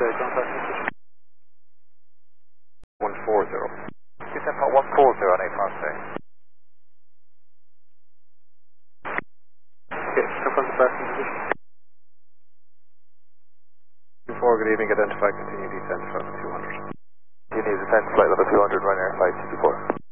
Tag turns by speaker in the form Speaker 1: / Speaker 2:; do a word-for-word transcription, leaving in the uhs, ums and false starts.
Speaker 1: contact message.
Speaker 2: one four zero.
Speaker 3: Descent part one four zero on eight five six.
Speaker 1: Okay, confirm the passing position.
Speaker 2: Four, good evening, identify, continue descent, flight two hundred.
Speaker 3: You need descent flight level two hundred, runner five sixty-four.